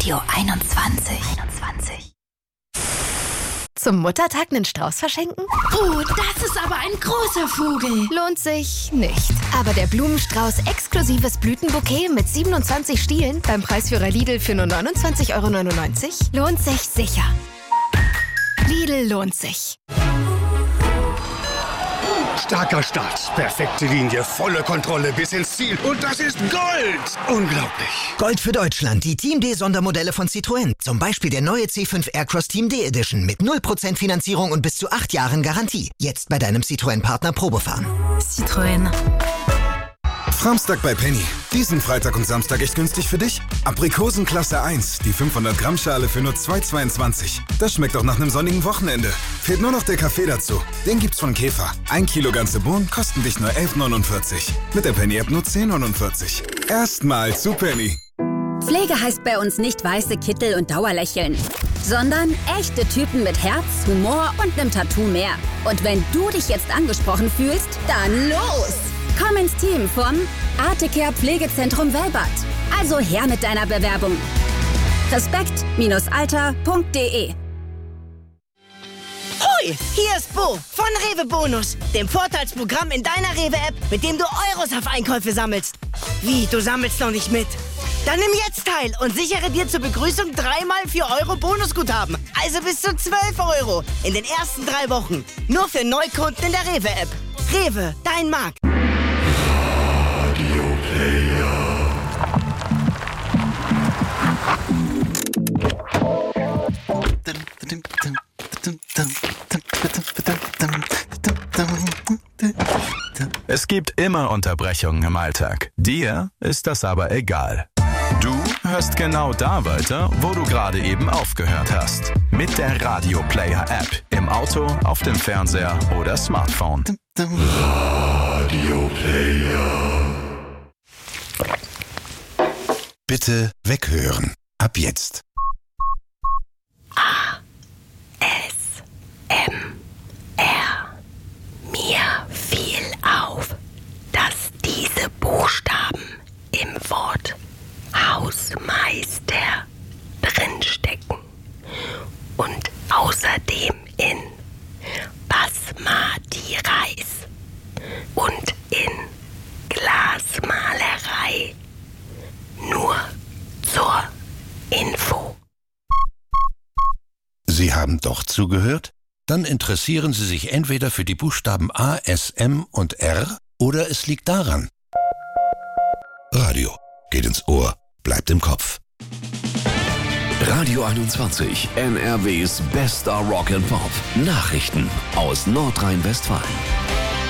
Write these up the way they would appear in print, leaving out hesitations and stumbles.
Radio 21. Zum Muttertag einen Strauß verschenken? Oh, das ist aber ein großer Vogel. Lohnt sich nicht. Aber der Blumenstrauß exklusives Blütenbouquet mit 27 Stielen beim Preisführer Lidl für nur 29,99 € lohnt sich sicher. Lidl lohnt sich. Starker Start, perfekte Linie, volle Kontrolle bis ins Ziel. Und das ist Gold! Unglaublich. Gold für Deutschland, die Team D-Sondermodelle von Citroën. Zum Beispiel der neue C5 Aircross Team D Edition mit 0% Finanzierung und bis zu 8 Jahren Garantie. Jetzt bei deinem Citroën-Partner Probefahren. Citroën. Samstag bei Penny. Diesen Freitag und Samstag echt günstig für dich? Aprikosen Klasse 1, die 500 Gramm Schale für nur 2,22. Das schmeckt doch nach einem sonnigen Wochenende. Fehlt nur noch der Kaffee dazu. Den gibt's von Käfer. 1 Kilo ganze Bohnen kosten dich nur 11,49. Mit der Penny-App nur 10,49. Erstmal zu Penny. Pflege heißt bei uns nicht weiße Kittel und Dauerlächeln, sondern echte Typen mit Herz, Humor und einem Tattoo mehr. Und wenn du dich jetzt angesprochen fühlst, dann los! Komm ins Team vom Artecare Pflegezentrum Wellbad. Also her mit deiner Bewerbung. Respekt-alter.de. Hoi, hier ist Bo von Rewe Bonus, dem Vorteilsprogramm in deiner Rewe-App, mit dem du Euros auf Einkäufe sammelst. Wie, du sammelst noch nicht mit? Dann nimm jetzt teil und sichere dir zur Begrüßung 3x 4 € Bonusguthaben. Also bis zu 12 € in den ersten 3 Wochen. Nur für Neukunden in der Rewe-App. Rewe, dein Markt. Es gibt immer Unterbrechungen im Alltag. Dir ist das aber egal. Du hörst genau da weiter, wo du gerade eben aufgehört hast. Mit der Radio Player App. Im Auto, auf dem Fernseher oder Smartphone. Radio Player. Bitte weghören. Ab jetzt. ASMR. Mir fiel auf, dass diese Buchstaben im Wort Hausmeister drinstecken und außerdem in Basmati Reis und in Glasmalerei. Nur zur Info. Sie haben doch zugehört? Dann interessieren Sie sich entweder für die Buchstaben A, S, M und R oder es liegt daran. Radio geht ins Ohr, bleibt im Kopf. Radio 21, NRWs bester Rock and Pop. Nachrichten aus Nordrhein-Westfalen.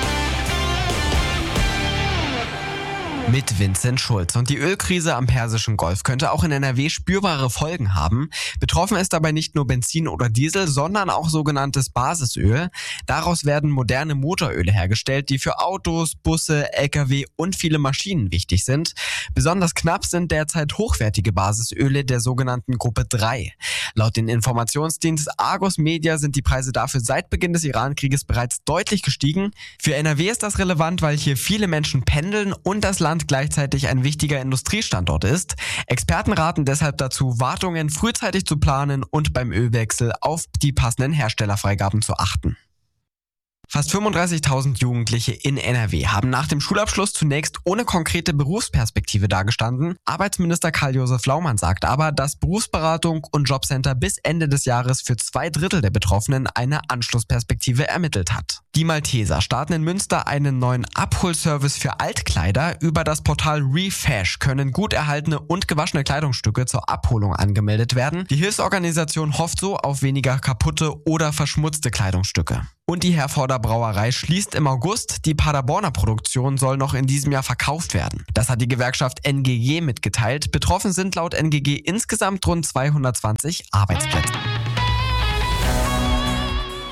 Mit Vincent Schulz. Und die Ölkrise am Persischen Golf könnte auch in NRW spürbare Folgen haben. Betroffen ist dabei nicht nur Benzin oder Diesel, sondern auch sogenanntes Basisöl. Daraus werden moderne Motoröle hergestellt, die für Autos, Busse, Lkw und viele Maschinen wichtig sind. Besonders knapp sind derzeit hochwertige Basisöle der sogenannten Gruppe 3. Laut den Informationsdienst Argus Media sind die Preise dafür seit Beginn des Iran-Krieges bereits deutlich gestiegen. Für NRW ist das relevant, weil hier viele Menschen pendeln und das Land gleichzeitig ein wichtiger Industriestandort ist. Experten raten deshalb dazu, Wartungen frühzeitig zu planen und beim Ölwechsel auf die passenden Herstellerfreigaben zu achten. Fast 35.000 Jugendliche in NRW haben nach dem Schulabschluss zunächst ohne konkrete Berufsperspektive dagestanden. Arbeitsminister Karl-Josef Laumann sagt aber, dass Berufsberatung und Jobcenter bis Ende des Jahres für 2/3 der Betroffenen eine Anschlussperspektive ermittelt hat. Die Malteser starten in Münster einen neuen Abholservice für Altkleider. Über das Portal Refash können gut erhaltene und gewaschene Kleidungsstücke zur Abholung angemeldet werden. Die Hilfsorganisation hofft so auf weniger kaputte oder verschmutzte Kleidungsstücke. Und die Herforder Brauerei schließt im August. Die Paderborner Produktion soll noch in diesem Jahr verkauft werden. Das hat die Gewerkschaft NGG mitgeteilt. Betroffen sind laut NGG insgesamt rund 220 Arbeitsplätze.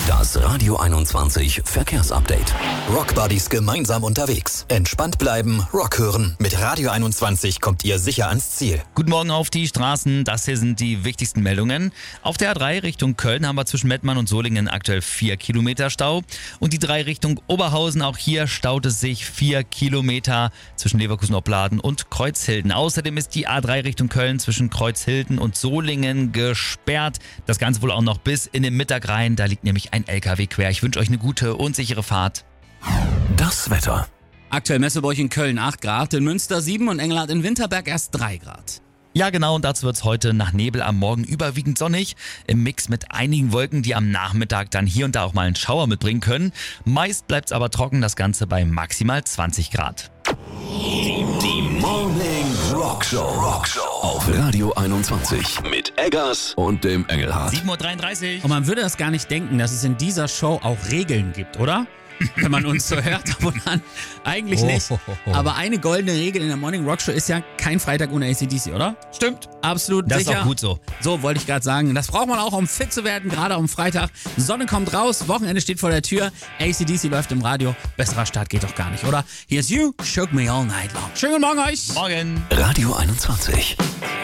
Das Radio 21 Verkehrsupdate. Rockbuddies gemeinsam unterwegs. Entspannt bleiben, Rock hören. Mit Radio 21 kommt ihr sicher ans Ziel. Guten Morgen auf die Straßen. Das hier sind die wichtigsten Meldungen. Auf der A3 Richtung Köln haben wir zwischen Mettmann und Solingen aktuell 4 Kilometer Stau. Und die 3 Richtung Oberhausen, auch hier staut es sich 4 Kilometer zwischen Leverkusen-Opladen und Kreuzhilden. Außerdem ist die A3 Richtung Köln zwischen Kreuzhilden und Solingen gesperrt. Das Ganze wohl auch noch bis in den Mittag rein. Da liegt nämlich ein LKW quer. Ich wünsche euch eine gute und sichere Fahrt. Das Wetter. Aktuell Messeburg in Köln 8 Grad, in Münster 7 und Engelhardt in Winterberg erst 3 Grad. Ja genau, und dazu wird es heute nach Nebel am Morgen überwiegend sonnig. Im Mix mit einigen Wolken, die am Nachmittag dann hier und da auch mal einen Schauer mitbringen können. Meist bleibt es aber trocken, das Ganze bei maximal 20 Grad. Die Morning Rock Show auf Radio 21 mit Eggers und dem Engelhardt. 7.33 Uhr. Und man würde das gar nicht denken, dass es in dieser Show auch Regeln gibt, oder? Wenn man uns so hört, ab und an. Eigentlich nicht. Aber eine goldene Regel in der Morning Rock Show ist ja kein Freitag ohne AC/DC, oder? Stimmt. Absolut das sicher. Das ist auch gut so. So wollte ich gerade sagen. Das braucht man auch, um fit zu werden, gerade am Freitag. Sonne kommt raus, Wochenende steht vor der Tür. AC/DC läuft im Radio. Besserer Start geht doch gar nicht, oder? Here's You, Shook Me All Night Long. Schönen guten Morgen euch. Morgen. Radio 21.